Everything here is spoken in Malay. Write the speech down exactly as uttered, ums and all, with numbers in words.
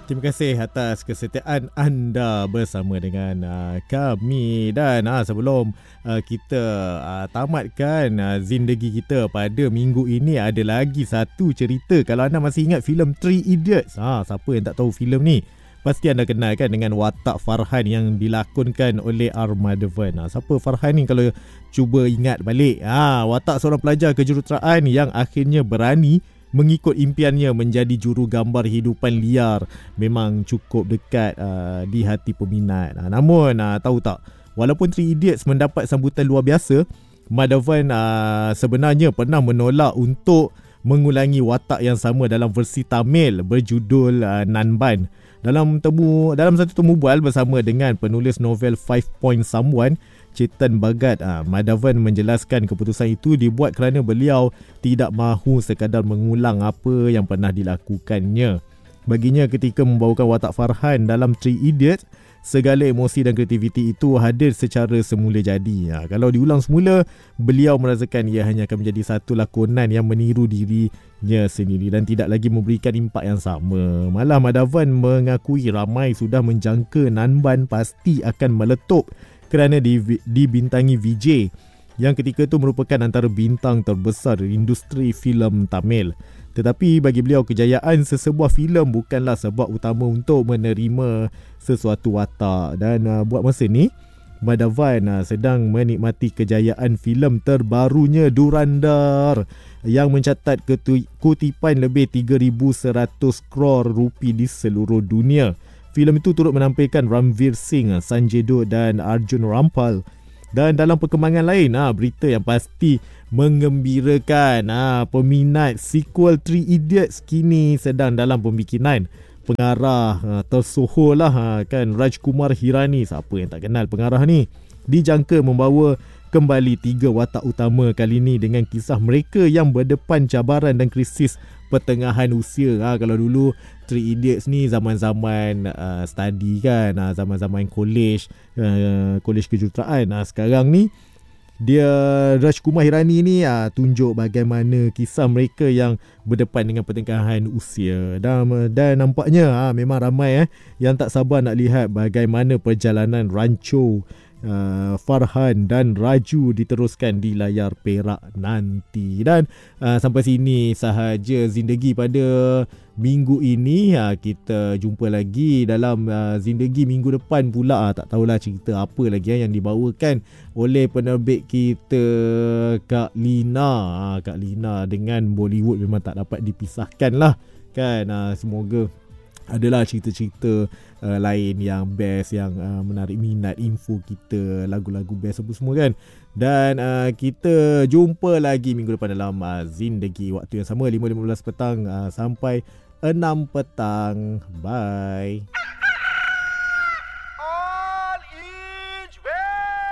Terima kasih atas kesetiaan anda bersama dengan uh, kami. Dan uh, sebelum uh, kita uh, tamatkan uh, zindagi kita pada minggu ini, ada lagi satu cerita. Kalau anda masih ingat filem Three Idiots, ha, siapa yang tak tahu filem ni? Pasti anda kenal kan dengan watak Farhan yang dilakonkan oleh R. Madhavan. Ha, siapa Farhan ni kalau cuba ingat balik? Ha, watak seorang pelajar kejuruteraan yang akhirnya berani mengikut impiannya menjadi juru gambar hidupan liar. Memang cukup dekat uh, di hati peminat. Uh, namun uh, tahu tak, walaupun Three Idiots mendapat sambutan luar biasa, Madhavan uh, sebenarnya pernah menolak untuk mengulangi watak yang sama dalam versi Tamil berjudul uh, Nanban. Dalam temu dalam satu temu bual bersama dengan penulis novel Five Point Someone, Chetan Bhagat, ah, Madhavan menjelaskan keputusan itu dibuat kerana beliau tidak mahu sekadar mengulang apa yang pernah dilakukannya. Baginya, ketika membawakan watak Farhan dalam Three Idiots, segala emosi dan kreativiti itu hadir secara semula jadi. Ha, kalau diulang semula, beliau merasakan ia hanya akan menjadi satu lakonan yang meniru dirinya sendiri dan tidak lagi memberikan impak yang sama. Malah Madhavan mengakui ramai sudah menjangka Nanban pasti akan meletup kerana dibintangi Vijay yang ketika itu merupakan antara bintang terbesar industri filem Tamil. Tetapi bagi beliau, kejayaan sesebuah filem bukanlah sebab utama untuk menerima sesuatu watak. Dan uh, buat masa ni, Madhavan uh, sedang menikmati kejayaan filem terbarunya Dhurandhar yang mencatat kutipan lebih tiga ribu seratus crore rupiah di seluruh dunia. Filem itu turut menampilkan Ranveer Singh, Sanjay Dutt dan Arjun Rampal. Dan dalam perkembangan lain, ha, berita yang pasti mengembirakan, ha, peminat sequel Three Idiots kini sedang dalam pembikinan. Pengarah ha, tersohor lah, ha, kan, Rajkumar Hirani. Siapa yang tak kenal pengarah ni? Dijangka membawa kembali tiga watak utama kali ini dengan kisah mereka yang berdepan cabaran dan krisis pertengahan usia. Ha, kalau dulu Three Idiots ni zaman-zaman uh, study kan, uh, zaman-zaman college, uh, college kejuruteraan. Uh, sekarang ni dia Rajkumar Hirani ni uh, tunjuk bagaimana kisah mereka yang berdepan dengan pertengahan usia. Dan, dan nampaknya uh, memang ramai eh, yang tak sabar nak lihat bagaimana perjalanan rancu Uh, Farhan dan Raju diteruskan di layar perak nanti. Dan uh, sampai sini sahaja zindagi pada minggu ini. uh, Kita jumpa lagi dalam uh, zindagi minggu depan pula. uh, Tak tahulah cerita apa lagi uh, yang dibawakan oleh penerbit kita, Kak Lina. uh, Kak Lina dengan Bollywood memang tak dapat dipisahkan lah kan. uh, Semoga adalah cerita-cerita uh, lain yang best, yang uh, menarik minat, info kita, lagu-lagu best apa semua kan. Dan uh, kita jumpa lagi minggu depan dalam uh, zindagi waktu yang sama, lima lima belas petang uh, sampai enam petang. Bye.